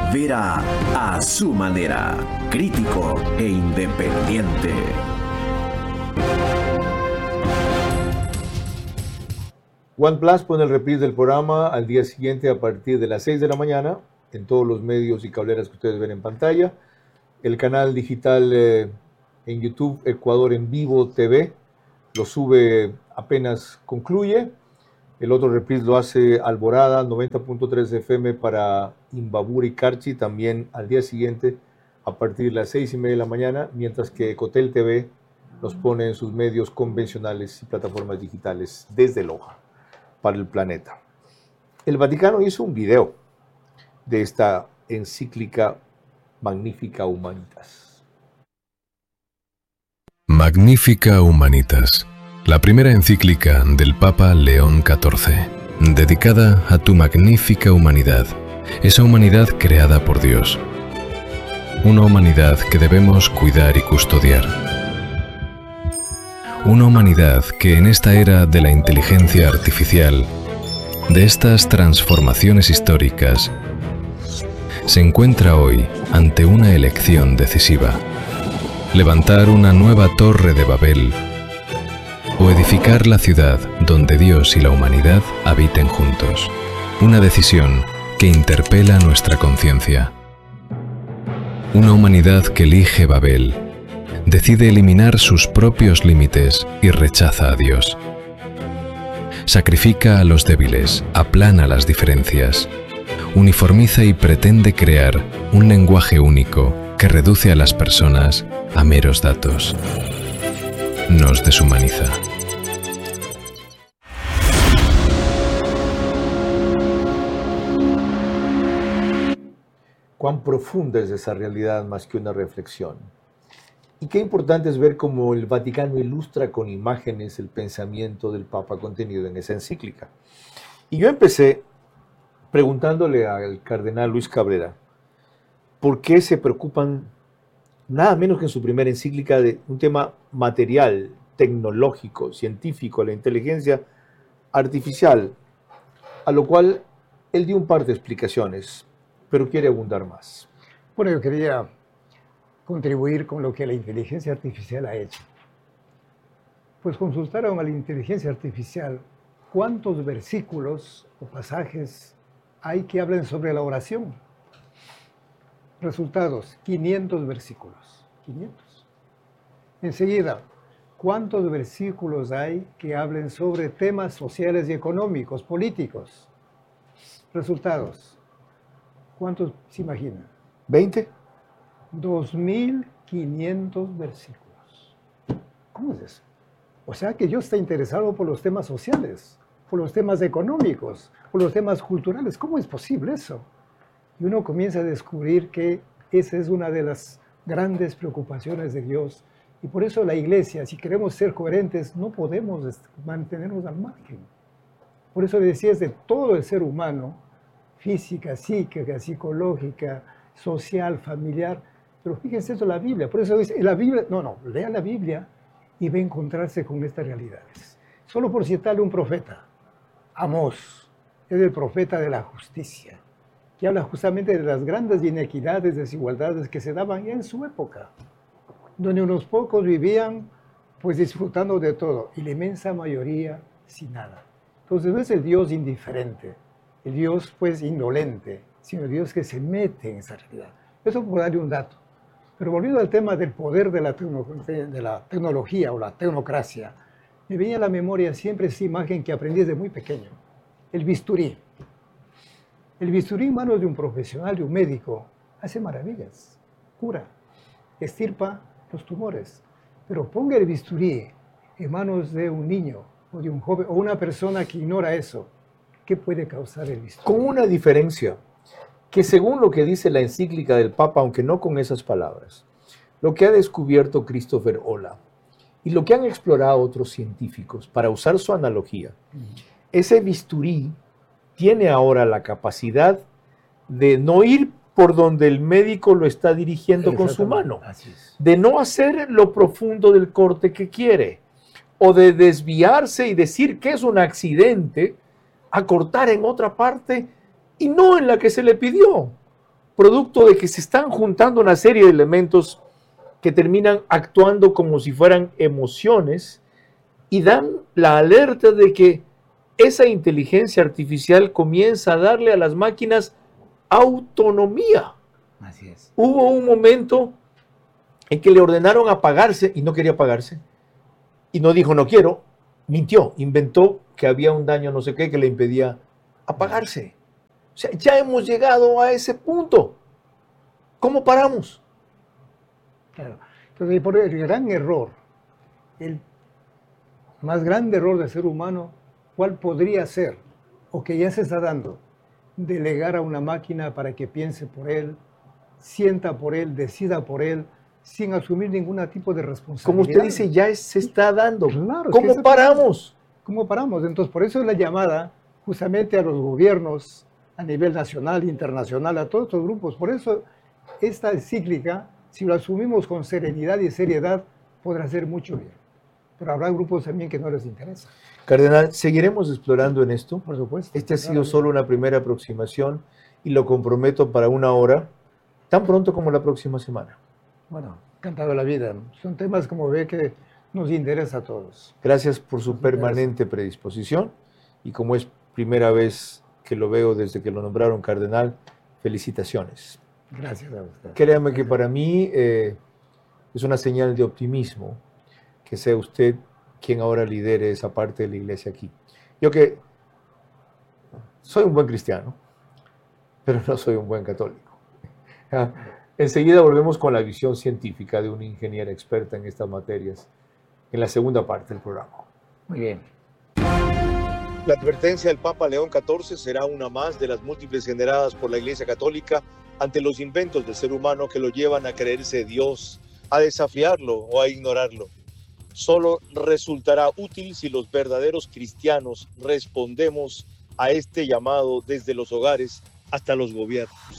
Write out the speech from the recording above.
Verá a su manera, crítico e independiente. OnePlus pone el reprise del programa al día siguiente a partir de las 6 de la mañana en todos los medios y cableras que ustedes ven en pantalla. El canal digital en YouTube, Ecuador en Vivo TV, lo sube apenas concluye. El otro reprise lo hace Alborada, 90.3 FM para Imbabura y Carchi, también al día siguiente a partir de las 6:30 de la mañana, mientras que Ecotel TV los pone en sus medios convencionales y plataformas digitales desde Loja para el planeta. El Vaticano hizo un video de esta encíclica Magnificat Humanitas. Magnificat Humanitas, la primera encíclica del Papa León XIV, dedicada a tu magnífica humanidad, esa humanidad creada por Dios, una humanidad que debemos cuidar y custodiar. Una humanidad que en esta era de la inteligencia artificial, de estas transformaciones históricas, se encuentra hoy ante una elección decisiva: levantar una nueva torre de Babel o edificar la ciudad donde Dios y la humanidad habiten juntos. Una decisión que interpela nuestra conciencia. Una humanidad que elige Babel, decide eliminar sus propios límites y rechaza a Dios. Sacrifica a los débiles, aplana las diferencias, uniformiza y pretende crear un lenguaje único que reduce a las personas a meros datos. Nos deshumaniza. Cuán profunda es esa realidad más que una reflexión. Y qué importante es ver cómo el Vaticano ilustra con imágenes el pensamiento del Papa contenido en esa encíclica. Y yo empecé preguntándole al cardenal Luis Cabrera por qué se preocupan nada menos que en su primera encíclica de un tema material, tecnológico, científico, la inteligencia artificial, a lo cual él dio un par de explicaciones, pero quiere abundar más. Bueno, yo quería contribuir con lo que la inteligencia artificial ha hecho. Pues consultaron a la inteligencia artificial cuántos versículos o pasajes hay que hablen sobre la oración. Resultados, 500 versículos. 500. Enseguida, ¿cuántos versículos hay que hablen sobre temas sociales y económicos, políticos? Resultados, ¿cuántos se imaginan? 20. 2.500 versículos. ¿Cómo es eso? O sea que Dios está interesado por los temas sociales, por los temas económicos, por los temas culturales. ¿Cómo es posible eso? Y uno comienza a descubrir que esa es una de las grandes preocupaciones de Dios. Y por eso la Iglesia, si queremos ser coherentes, no podemos mantenernos al margen. Por eso decía, es de todo el ser humano, física, psíquica, psicológica, social, familiar. Pero fíjense eso en la Biblia. Por eso dice, en la Biblia, lea la Biblia y va a encontrarse con estas realidades. Solo por citarle un profeta, Amós, es el profeta de la justicia, que habla justamente de las grandes inequidades, desigualdades que se daban en su época, donde unos pocos vivían pues disfrutando de todo y la inmensa mayoría sin nada. Entonces no es el Dios indiferente, el Dios pues indolente, sino el Dios que se mete en esa realidad. Eso por darle un dato. Pero volviendo al tema del poder de la tecnología o la tecnocracia, me venía a la memoria siempre esa imagen que aprendí desde muy pequeño, el bisturí. El bisturí en manos de un profesional, de un médico, hace maravillas, cura, extirpa los tumores. Pero ponga el bisturí en manos de un niño o de un joven o una persona que ignora eso, ¿qué puede causar el bisturí? Con una diferencia, que según lo que dice la encíclica del Papa, aunque no con esas palabras, lo que ha descubierto Christopher Olah y lo que han explorado otros científicos para usar su analogía, ese bisturí tiene ahora la capacidad de no ir por donde el médico lo está dirigiendo con su mano, de no hacer lo profundo del corte que quiere, o de desviarse y decir que es un accidente, a cortar en otra parte y no en la que se le pidió. producto de que se están juntando una serie de elementos que terminan actuando como si fueran emociones y dan la alerta de que esa inteligencia artificial comienza a darle a las máquinas autonomía. Así es. Hubo un momento en que le ordenaron apagarse y no quería apagarse. Y no dijo no quiero, mintió, inventó que había un daño no sé qué que le impedía apagarse. O sea, ya hemos llegado a ese punto. ¿Cómo paramos? Claro. Entonces, por el gran error, el más grande error del ser humano, ¿cuál podría ser? O que ya se está dando. Delegar a una máquina para que piense por él, sienta por él, decida por él, sin asumir ningún tipo de responsabilidad. Como usted dice, ya se está dando. Claro, ¿Cómo paramos? ¿Cómo paramos? Entonces, por eso es la llamada justamente a los gobiernos a nivel nacional, internacional, a todos estos grupos. Por eso esta encíclica, si lo asumimos con serenidad y seriedad, podrá hacer mucho bien. Pero habrá grupos también que no les interesa. Cardenal, ¿seguiremos explorando en esto? Por supuesto. Este ha sido solo una primera aproximación y lo comprometo para una hora, tan pronto como la próxima semana. Bueno, encantado de la vida. Son temas, como ve, que nos interesa a todos. Gracias por su permanente predisposición y como es primera vez que lo veo desde que lo nombraron cardenal, felicitaciones. Gracias a usted. Créame que para mí es una señal de optimismo que sea usted quien ahora lidere esa parte de la iglesia aquí. Yo que soy un buen cristiano, pero no soy un buen católico. Enseguida volvemos con la visión científica de una ingeniera experta en estas materias, en la segunda parte del programa. Muy bien. La advertencia del Papa León XIV será una más de las múltiples generadas por la Iglesia Católica ante los inventos del ser humano que lo llevan a creerse Dios, a desafiarlo o a ignorarlo. Solo resultará útil si los verdaderos cristianos respondemos a este llamado desde los hogares hasta los gobiernos.